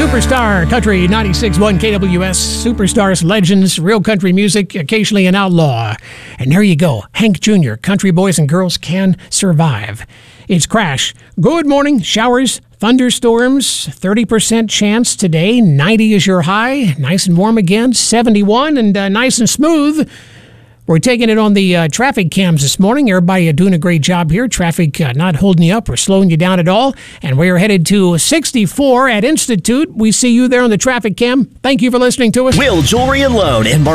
Superstar Country 96.1 KWS. Superstars, legends, real country music, occasionally an outlaw. And there you go. Hank Jr., country boys and girls can survive. It's Crash. Good morning. Showers, thunderstorms, 30% chance today. 90 is your high. Nice and warm again. 71 and nice and smooth. We're taking it on the traffic cams this morning. Everybody doing a great job here. Traffic not holding you up or slowing you down at all. And we are headed to 64 at Institute. We see you there on the traffic cam. Thank you for listening to us. Will Jewelry and Loan in